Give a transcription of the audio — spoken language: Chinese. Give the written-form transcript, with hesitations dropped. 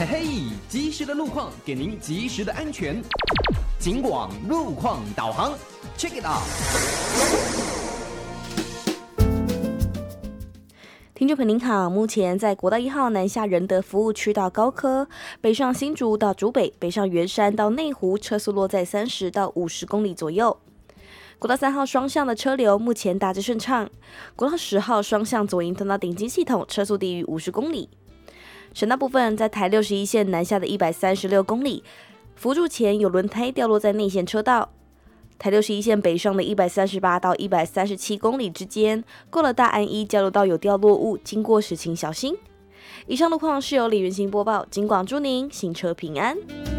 嘿嘿，及时的路况给您及时的安全。警广路况导航 ，Check it out。 听众朋友您好，目前在国道1号南下仁德服务区到高科，北上新竹到竹北，北上圆山到内湖，车速落在30到50公里左右。国道3号双向的车流目前大致顺畅，国道10号双向左营通到顶金系统车速低于50公里。省道部分，在台61线南下的136公里，福柱前有轮胎掉落在内线车道。台61线北上的138到137公里之间，过了大安一交流道有掉落物，经过时请小心。以上路况是由李元兴播报，警广祝您行车平安。